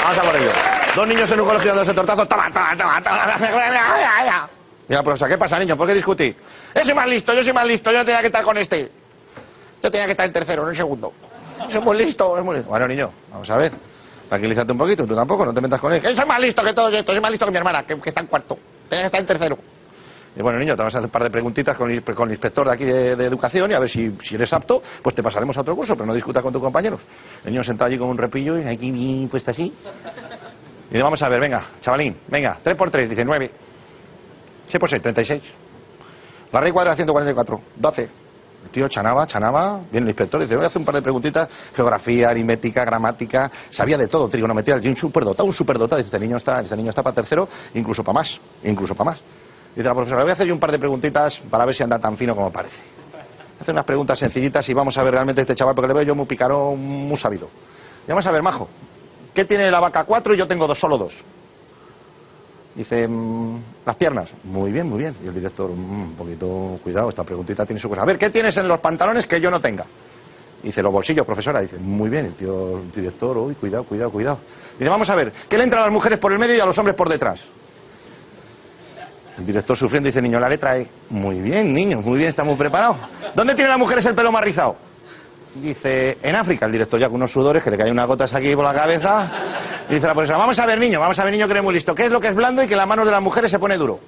Vamos a por ello. Dos niños en un colegio dándose tortazos. Toma. Mira, profesor, ¿qué pasa, niño? ¿Por qué discutís? Yo soy más listo, yo tenía que estar con este. Yo tenía que estar en tercero, no en segundo. Soy muy listo, es muy listo. Bueno, niño, vamos a ver. Tranquilízate un poquito, tú tampoco, no te metas con él. Soy más listo que todo esto, soy más listo que mi hermana, que está en cuarto. Tenía que estar en tercero. Y bueno, niño, te vamos a hacer un par de preguntitas con el inspector de aquí de educación y a ver si eres apto, pues te pasaremos a otro curso, pero no discutas con tus compañeros. El niño sentado allí con un repillo y aquí puesta así. Y vamos a ver, venga, chavalín, venga, 3 por 3, dice 9. 6 por 6, 36. La raíz cuadrada 144, 12. El tío chanaba, viene el inspector y dice, voy a hacer un par de preguntitas, geografía, aritmética, gramática, sabía de todo, trigonometría, un superdotado, dice, este niño está para tercero, incluso para más. Dice la profesora, le voy a hacer yo un par de preguntitas para ver si anda tan fino como parece. Hace unas preguntas sencillitas y vamos a ver realmente este chaval, porque le veo yo muy picarón, muy sabido. Y vamos a ver, majo, ¿qué tiene la vaca 4 y yo tengo solo 2? Dice, las piernas. Muy bien. Y el director, un poquito, cuidado, esta preguntita tiene su cosa. A ver, ¿qué tienes en los pantalones que yo no tenga? Dice, los bolsillos, profesora. Dice, muy bien, el director, uy, cuidado. Dice, vamos a ver, ¿qué le entra a las mujeres por el medio y a los hombres por detrás? El director sufriendo dice, niño, la letra E. Muy bien, niño, muy bien, está muy preparado. ¿Dónde tienen las mujeres el pelo más rizado? Dice, en África. El director ya con unos sudores, que le caen unas gotas aquí por la cabeza. Y dice la profesora, vamos a ver, niño, que eres muy listo. ¿Qué es lo que es blando y que las manos de las mujeres se pone duro?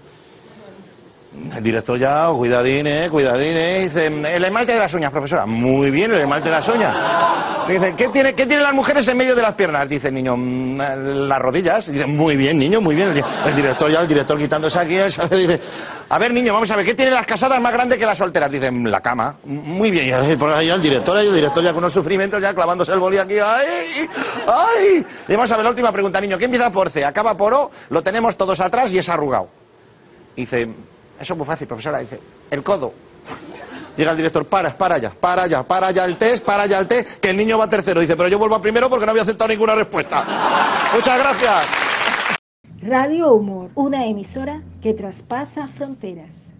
El director ya, cuidadín, dice, el esmalte de las uñas, profesora. Muy bien, el esmalte de las uñas. Dice, ¿qué tienen las mujeres en medio de las piernas? Dice el niño, las rodillas. Dice, muy bien, niño, muy bien. El director quitándose aquí, dice, a ver, niño, vamos a ver, ¿qué tienen las casadas más grandes que las solteras? Dice, la cama. Muy bien, y por ahí el director ya con unos sufrimientos, ya clavándose el boli aquí. ¡Ay! Y vamos a ver la última pregunta, niño, ¿qué empieza por C? Acaba por O, lo tenemos todos atrás y es arrugado. Dice, eso es muy fácil, profesora. Dice, el codo. Llega el director, para ya el test, que el niño va a tercero. Dice, pero yo vuelvo a primero porque no había aceptado ninguna respuesta. Muchas gracias. Radio Humor, una emisora que traspasa fronteras.